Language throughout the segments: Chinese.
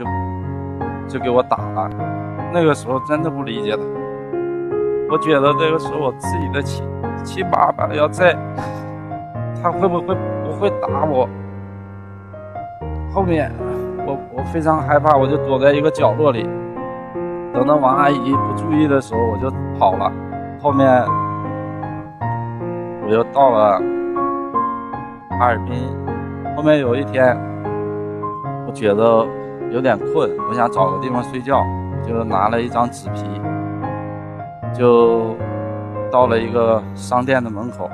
就给我打了。那个时候真的不理解他，我觉得这个时候我自己的亲爸爸要在，他会不会打我？后面我非常害怕，我就躲在一个角落里，等到王阿姨不注意的时候，我就跑了。后面我又到了哈尔滨。后面有一天，我觉得有点困，我想找个地方睡觉，就拿了一张纸皮，就到了一个商店的门口，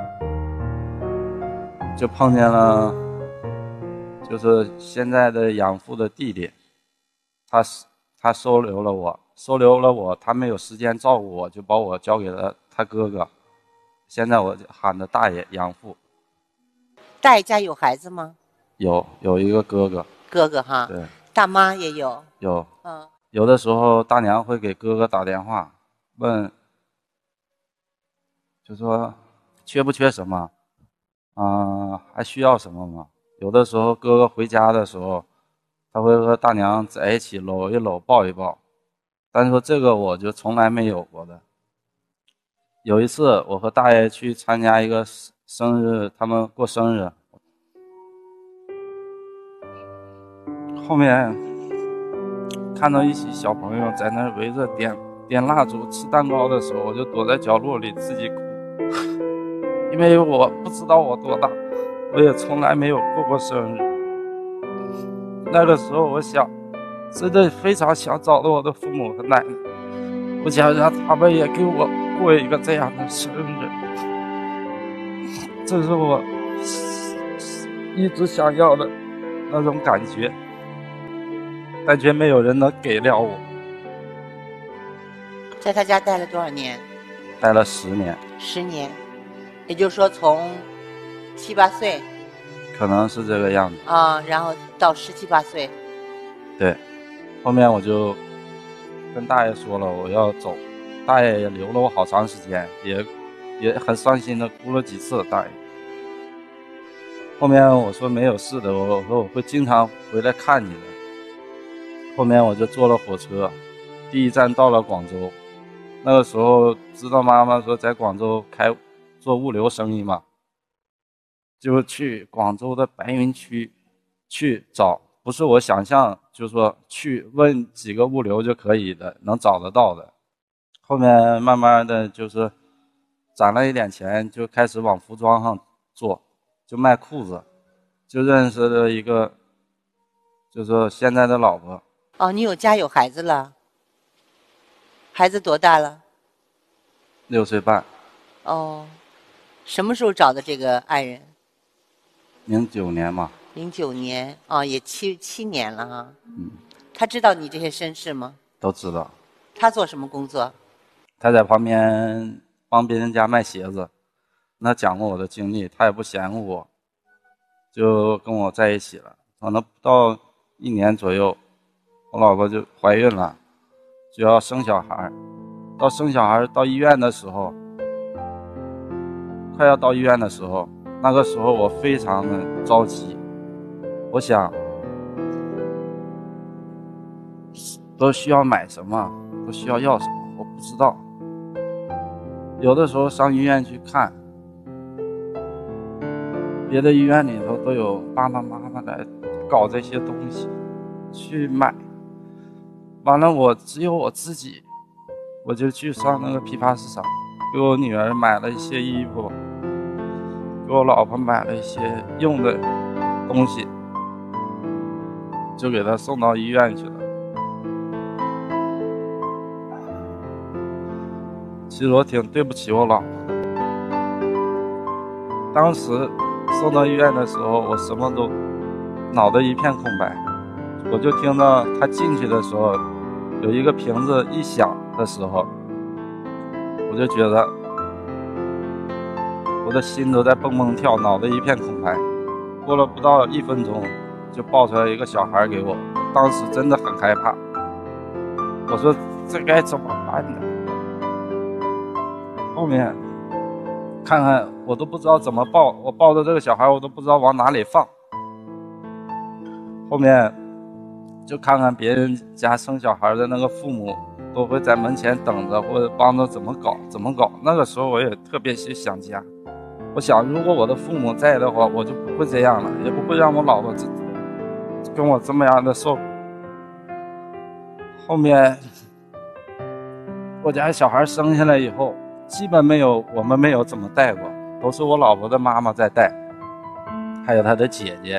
就碰见了就是现在的养父的弟弟，他收留了我，他没有时间照顾我，就把我交给了他哥哥，现在我喊的大爷养父。 大爷家有孩子吗？ 有一个哥哥。 哥哥哈。 对。 大妈也有。 有。有的时候大娘会给哥哥打电话，问，就说缺不缺什么，还需要什么吗？有的时候哥哥回家的时候，他会和大娘在一起搂一搂抱一抱，但是说这个我就从来没有过的。有一次我和大爷去参加一个生日，他们过生日，后面看到一起小朋友在那围着点蜡烛吃蛋糕的时候，我就躲在角落里自己哭，因为我不知道我多大，我也从来没有过过生日。那个时候我想，真的非常想找到我的父母和奶奶，我想让他们也给我过一个这样的生日，这是我一直想要的那种感觉，但却没有人能给了我。 在他家待了多少年？ 待了10年。 10年，也就是说从7、8岁， 可能是这个样子啊，然后到17、18岁。 对，后面我就跟大爷说了我要走，大爷也留了我好长时间，也很伤心的哭了几次。大爷后面我说没有事的，我说我会经常回来看你的。后面我就坐了火车，第一站到了广州。那个时候知道妈妈说在广州做物流生意嘛，就去广州的白云区去找，不是我想象，就是说去问几个物流就可以的，能找得到的。后面慢慢的就是攒了一点钱，就开始往服装上做，就卖裤子，就认识了一个就是说现在的老婆。 哦，你有家有孩子了？孩子多大了 ？6岁半。 哦，什么时候找的这个爱人 ？09年嘛。 09年啊，也七年了哈。他知道你这些身世吗？ 都知道。 他做什么工作？ 他在旁边帮别人家卖鞋子。那讲过我的经历，他也不嫌乎我，就跟我在一起了。可能不到1年左右，我老婆就怀孕了，就要生小孩。到生小孩到医院的时候，快要到医院的时候，那个时候我非常的着急，我想都需要买什么，都需要什么，我不知道。有的时候上医院去看，别的医院里头都有爸爸妈妈来搞这些东西去买，完了我只有我自己，我就去上那个批发市场，给我女儿买了一些衣服，给我老婆买了一些用的东西，就给她送到医院去了。其实我挺对不起我老婆的。当时送到医院的时候，我什么都脑袋一片空白，我就听到她进去的时候，有一个瓶子一响的时候，我就觉得我的心都在蹦蹦跳，脑袋一片空白。过了不到1分钟，就抱出来一个小孩给我，当时真的很害怕。我说这该怎么办呢？后面看看我都不知道怎么抱，我抱着这个小孩我都不知道往哪里放。后面就看看别人家生小孩的那个父母都会在门前等着，或者帮着怎么搞。那个时候我也特别想家，我想如果我的父母在的话，我就不会这样了，也不会让我老婆跟我这么样的受苦。后面我家小孩生下来以后，基本我们没有怎么带过，都是我老婆的妈妈在带，还有她的姐姐。